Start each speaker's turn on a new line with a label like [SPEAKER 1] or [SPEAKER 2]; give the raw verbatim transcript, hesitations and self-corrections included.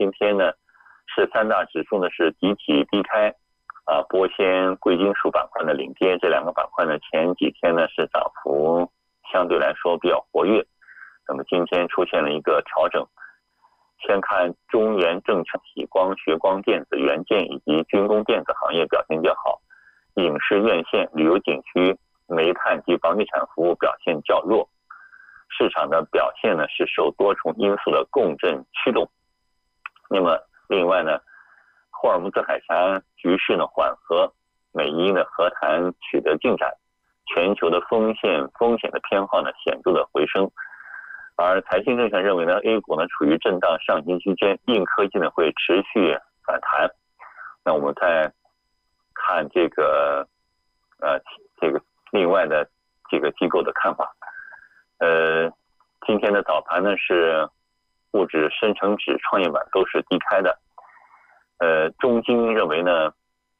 [SPEAKER 1] 今天呢是三大指数呢是集体低开，啊，玻纤、贵金属板块的领跌，这两个板块呢前几天呢是涨幅相对来说比较活跃，那么今天出现了一个调整。先看中原证券、体光、学光电子、元件以及军工电子行业表现较好，影视院线、旅游景区、煤炭及房地产服务表现较弱。市场的表现呢是受多重因素的共振驱动。那么另外呢，霍尔木兹海峡局势呢缓和，美伊呢和谈取得进展，全球的风险风险的偏好呢显著的回升。而财信证券认为呢 A 股呢处于震荡上行区间，硬科技呢会持续反弹。那我们再看这个呃这个另外的这个机构的看法。呃今天的早盘呢是沪指、深成指、创业板都是低开的。呃中金认为呢